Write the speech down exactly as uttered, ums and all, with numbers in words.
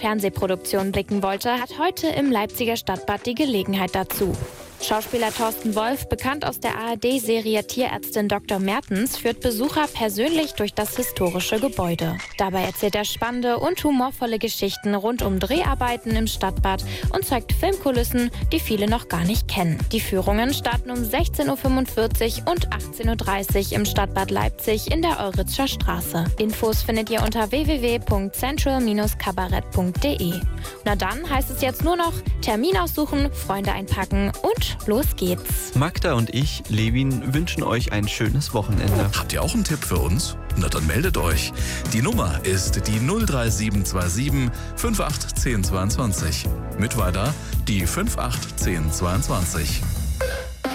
Fernsehproduktion blicken wollte, hat heute im Leipziger Stadtbad die Gelegenheit dazu. Schauspieler Thorsten Wolf, bekannt aus der A R D-Serie Tierärztin Doktor Mertens, führt Besucher persönlich durch das historische Gebäude. Dabei erzählt er spannende und humorvolle Geschichten rund um Dreharbeiten im Stadtbad und zeigt Filmkulissen, die viele noch gar nicht kennen. Die Führungen starten um sechzehn Uhr fünfundvierzig und achtzehn Uhr dreißig im Stadtbad Leipzig in der Euritzscher Straße. Infos findet ihr unter w w w punkt central dash kabarett punkt d e. Na dann heißt es jetzt nur noch Termin aussuchen, Freunde einpacken und los geht's. Magda und ich, Levin, wünschen euch ein schönes Wochenende. Habt ihr auch einen Tipp für uns? Na dann meldet euch. Die Nummer ist die null drei sieben zwei sieben fünf acht eins null zwei zwei. Mit weiter die fünf acht eins null zwei zwei.